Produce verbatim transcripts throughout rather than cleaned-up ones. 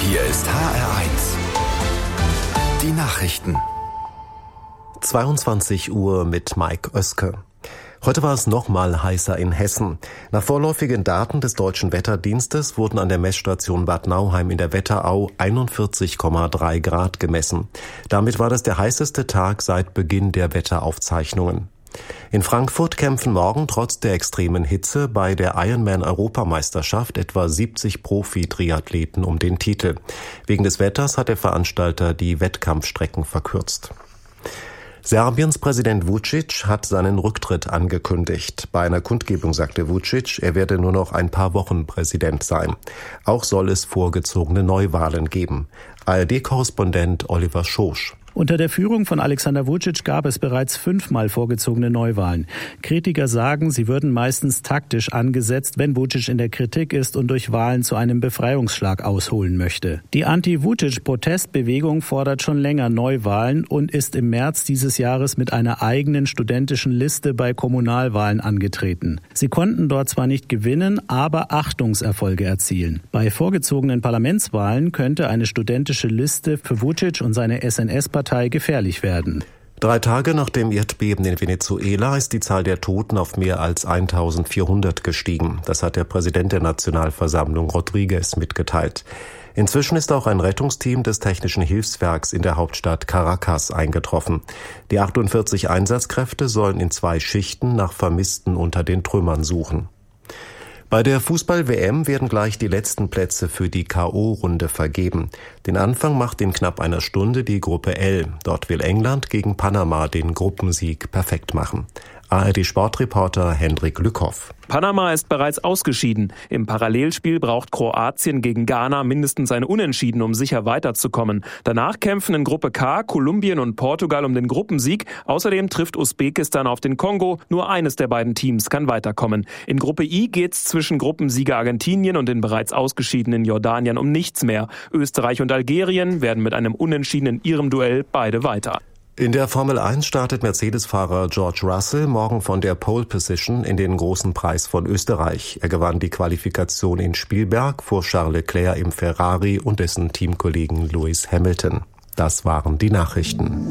Hier ist H R eins. Die Nachrichten. zweiundzwanzig Uhr mit Mike Oeske. Heute war es nochmal heißer in Hessen. Nach vorläufigen Daten des Deutschen Wetterdienstes wurden an der Messstation Bad Nauheim in der Wetterau einundvierzig Komma drei Grad gemessen. Damit war das der heißeste Tag seit Beginn der Wetteraufzeichnungen. In Frankfurt kämpfen morgen trotz der extremen Hitze bei der Ironman-Europameisterschaft etwa siebzig Profi-Triathleten um den Titel. Wegen des Wetters hat der Veranstalter die Wettkampfstrecken verkürzt. Serbiens Präsident Vučić hat seinen Rücktritt angekündigt. Bei einer Kundgebung sagte Vučić, er werde nur noch ein paar Wochen Präsident sein. Auch soll es vorgezogene Neuwahlen geben. A R D-Korrespondent Oliver Schosch. Unter der Führung von Alexander Vučić gab es bereits fünfmal vorgezogene Neuwahlen. Kritiker sagen, sie würden meistens taktisch angesetzt, wenn Vučić in der Kritik ist und durch Wahlen zu einem Befreiungsschlag ausholen möchte. Die Anti-Vučić-Protestbewegung fordert schon länger Neuwahlen und ist im März dieses Jahres mit einer eigenen studentischen Liste bei Kommunalwahlen angetreten. Sie konnten dort zwar nicht gewinnen, aber Achtungserfolge erzielen. Bei vorgezogenen Parlamentswahlen könnte eine studentische Liste für Vučić und seine S N S-Partei gefährlich werden. Drei Tage nach dem Erdbeben in Venezuela ist die Zahl der Toten auf mehr als eintausendvierhundert gestiegen. Das hat der Präsident der Nationalversammlung Rodríguez mitgeteilt. Inzwischen ist auch ein Rettungsteam des Technischen Hilfswerks in der Hauptstadt Caracas eingetroffen. Die achtundvierzig Einsatzkräfte sollen in zwei Schichten nach Vermissten unter den Trümmern suchen. Bei der Fußball-W M werden gleich die letzten Plätze für die K O-Runde vergeben. Den Anfang macht in knapp einer Stunde die Gruppe L. Dort will England gegen Panama den Gruppensieg perfekt machen. A R D-Sportreporter Hendrik Lückhoff. Panama ist bereits ausgeschieden. Im Parallelspiel braucht Kroatien gegen Ghana mindestens ein Unentschieden, um sicher weiterzukommen. Danach kämpfen in Gruppe K Kolumbien und Portugal um den Gruppensieg. Außerdem trifft Usbekistan auf den Kongo. Nur eines der beiden Teams kann weiterkommen. In Gruppe I geht's zwischen Gruppensieger Argentinien und den bereits ausgeschiedenen Jordanien um nichts mehr. Österreich und Algerien werden mit einem Unentschieden in ihrem Duell beide weiter. In der Formel eins startet Mercedes-Fahrer George Russell morgen von der Pole Position in den großen Preis von Österreich. Er gewann die Qualifikation in Spielberg vor Charles Leclerc im Ferrari und dessen Teamkollegen Lewis Hamilton. Das waren die Nachrichten.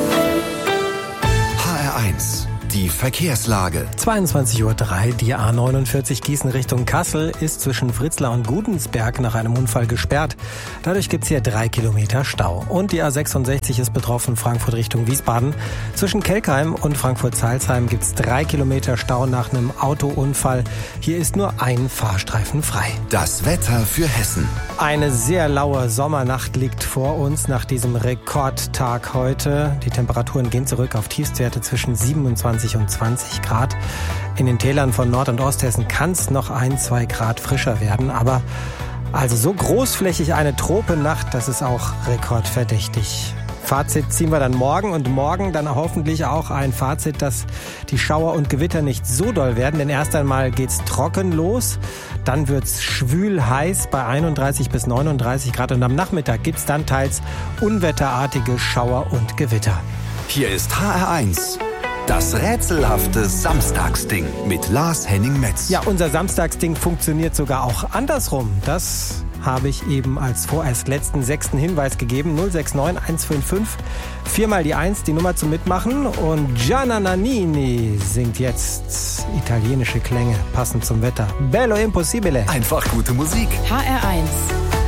H R eins. Die Verkehrslage. zweiundzwanzig Uhr drei, die A neunundvierzig Gießen Richtung Kassel ist zwischen Fritzlar und Gudensberg nach einem Unfall gesperrt. Dadurch gibt's hier drei Kilometer Stau. Und die A sechsundsechzig ist betroffen, Frankfurt Richtung Wiesbaden. Zwischen Kelkheim und Frankfurt-Salzheim gibt's drei Kilometer Stau nach einem Autounfall. Hier ist nur ein Fahrstreifen frei. Das Wetter für Hessen. Eine sehr laue Sommernacht liegt vor uns nach diesem Rekordtag heute. Die Temperaturen gehen zurück auf Tiefstwerte zwischen siebenundzwanzig und zwanzig Grad. In den Tälern von Nord- und Osthessen kann es noch ein, zwei Grad frischer werden. Aber also so großflächig eine Tropennacht, das ist auch rekordverdächtig. Fazit ziehen wir dann morgen und morgen dann hoffentlich auch ein Fazit, dass die Schauer und Gewitter nicht so doll werden. Denn erst einmal geht's trocken los, dann wird's schwül heiß bei einunddreißig bis neununddreißig Grad und am Nachmittag gibt's dann teils unwetterartige Schauer und Gewitter. Hier ist H R eins. Das rätselhafte Samstagsding mit Lars Henning-Metz. Ja, unser Samstagsding funktioniert sogar auch andersrum. Das habe ich eben als vorerst letzten sechsten Hinweis gegeben. null sechs neun eins fünf fünf, viermal die eins, die Nummer zum Mitmachen. Und Gianna Nannini singt jetzt italienische Klänge, passend zum Wetter. Bello Impossibile. Einfach gute Musik. H R eins.